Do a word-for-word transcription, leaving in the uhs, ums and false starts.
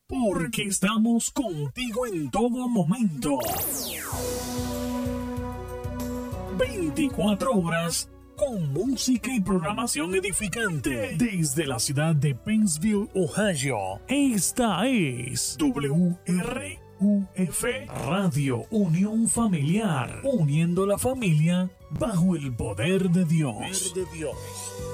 porque estamos contigo en todo momento. veinticuatro horas con música y programación edificante desde la ciudad de Pennsville, Ohio. Esta es W R U F Radio Unión Familiar, uniendo la familia bajo el poder de Dios. Poder de Dios.